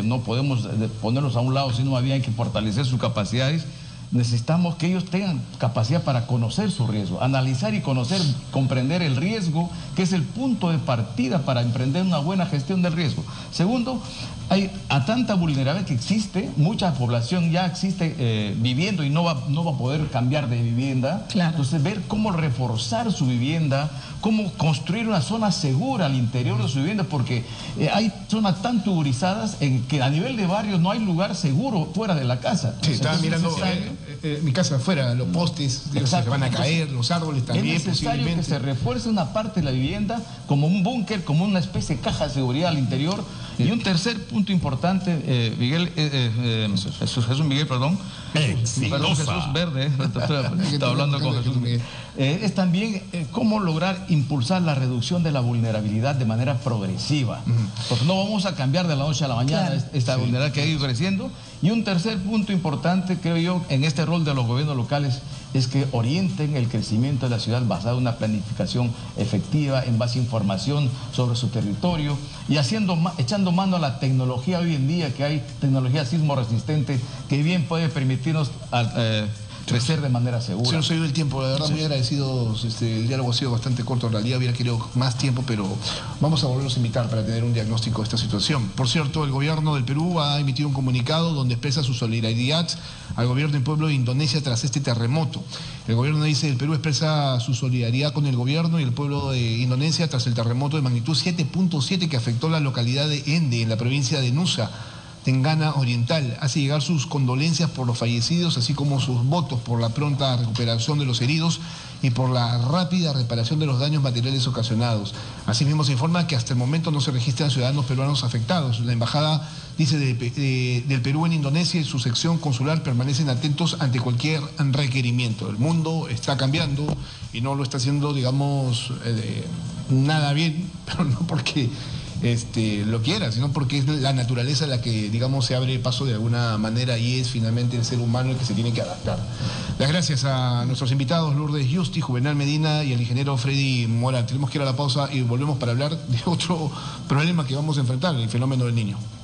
no podemos ponerlos a un lado, sino más bien hay que fortalecer sus capacidades. Necesitamos que ellos tengan capacidad para conocer su riesgo, analizar y conocer, comprender el riesgo, que es el punto de partida para emprender una buena gestión del riesgo. Segundo, hay a tanta vulnerabilidad que existe, mucha población ya existe viviendo y no va a poder cambiar de vivienda. Claro. Entonces, ver cómo reforzar su vivienda, cómo construir una zona segura al interior de su vivienda, porque hay zonas tan tuburizadas en que a nivel de barrios no hay lugar seguro fuera de la casa. Sí, estaba mirando mi casa afuera, los postes se van a caer, los árboles también. Es necesario que se refuerce una parte de la vivienda como un búnker, como una especie de caja de seguridad al interior. Y un tercer punto importante, Miguel, Jesús Miguel, perdón. Jesús Verde, estaba hablando con Jesús Miguel. Es también cómo lograr impulsar la reducción de la vulnerabilidad de manera progresiva. Porque no vamos a cambiar de la noche a la mañana esta vulnerabilidad que ha ido creciendo. Y un tercer punto importante, creo yo, en este rol de los gobiernos locales, es que orienten el crecimiento de la ciudad basado en una planificación efectiva, en base a información sobre su territorio y echando mano a la tecnología hoy en día, que hay tecnología sismo resistente que bien puede permitirnos crecer de manera segura. Se nos ha ido el tiempo, la verdad muy agradecidos. El diálogo ha sido bastante corto, en realidad hubiera querido más tiempo, pero vamos a volverlos a invitar para tener un diagnóstico de esta situación. Por cierto, el gobierno del Perú ha emitido un comunicado donde expresa su solidaridad al gobierno y pueblo de Indonesia tras este terremoto. El gobierno dice: el Perú expresa su solidaridad con el gobierno y el pueblo de Indonesia tras el terremoto de magnitud 7.7 que afectó la localidad de Ende, en la provincia de Nusa, Tenggara Oriental. Hace llegar sus condolencias por los fallecidos, así como sus votos por la pronta recuperación de los heridos y por la rápida reparación de los daños materiales ocasionados. Asimismo, se informa que hasta el momento no se registran ciudadanos peruanos afectados. La embajada, dice, del Perú en Indonesia y su sección consular permanecen atentos ante cualquier requerimiento. El mundo está cambiando y no lo está haciendo, digamos, nada bien, pero no porque lo quiera, sino porque es la naturaleza la que, digamos, se abre paso de alguna manera y es finalmente el ser humano el que se tiene que adaptar. Las gracias a nuestros invitados, Lourdes Justi, Juvenal Medina y el ingeniero Freddy Morán. Tenemos que ir a la pausa y volvemos para hablar de otro problema que vamos a enfrentar, el fenómeno del Niño.